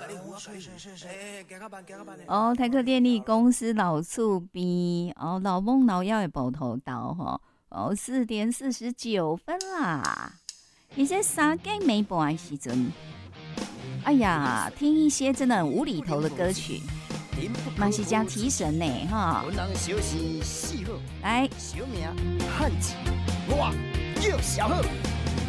哦，台客电力公司老厝边哦，老翁老幺的报头到哈哦，4:49啦。你这3更没半的时阵，哎呀，听一些真的很无厘头的歌曲，蛮是加提神呢哈。来， 小名汉子，我叫小贺。